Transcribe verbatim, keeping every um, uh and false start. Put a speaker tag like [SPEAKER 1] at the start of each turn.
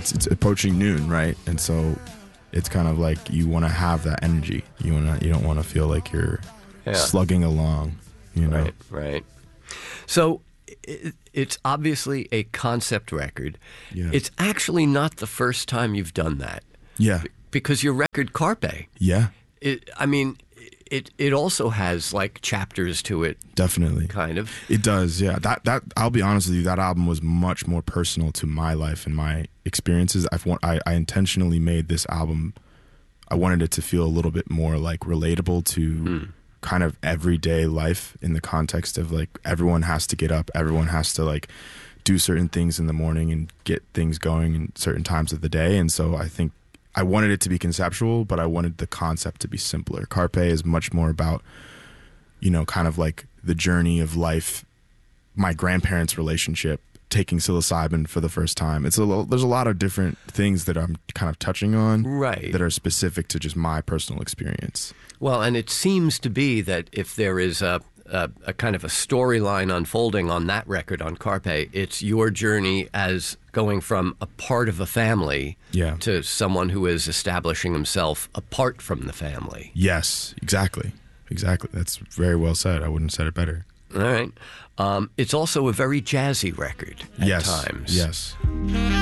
[SPEAKER 1] it's it's approaching noon, right? And so it's kind of like you want to have that energy. You want to you don't want to feel like you're
[SPEAKER 2] Yeah.
[SPEAKER 1] slugging along, you know.
[SPEAKER 2] Right, right. So it, it's obviously a concept record.
[SPEAKER 1] Yeah.
[SPEAKER 2] It's actually not the first time you've done that.
[SPEAKER 1] Yeah.
[SPEAKER 2] Because your record Carpe,
[SPEAKER 1] Yeah.
[SPEAKER 2] it, I mean, it it also has like chapters to it,
[SPEAKER 1] Definitely.
[SPEAKER 2] kind of.
[SPEAKER 1] It does, yeah. That that I'll be honest with you, that album was much more personal to my life and my experiences. I've want, I, I intentionally made this album. I wanted it to feel a little bit more like relatable to
[SPEAKER 2] Mm.
[SPEAKER 1] kind of everyday life, in the context of like everyone has to get up, everyone has to like do certain things in the morning and get things going in certain times of the day. And so I think I wanted it to be conceptual, but I wanted the concept to be simpler. Carpe is much more about, you know, kind of like the journey of life, my grandparents' relationship, taking psilocybin for the first time. It's a lo- there's a lot of different things that I'm kind of touching on,
[SPEAKER 2] Right.
[SPEAKER 1] that are specific to just my personal experience.
[SPEAKER 2] Well, and it seems to be that if there is a, a, a kind of a storyline unfolding on that record, on Carpe, it's your journey as going from a part of a family
[SPEAKER 1] Yeah.
[SPEAKER 2] to someone who is establishing himself apart from the family.
[SPEAKER 1] Yes, exactly. Exactly. That's very well said. I wouldn't have said it better.
[SPEAKER 2] All right. Um, it's also a very jazzy record at
[SPEAKER 1] Yes.
[SPEAKER 2] times.
[SPEAKER 1] Yes.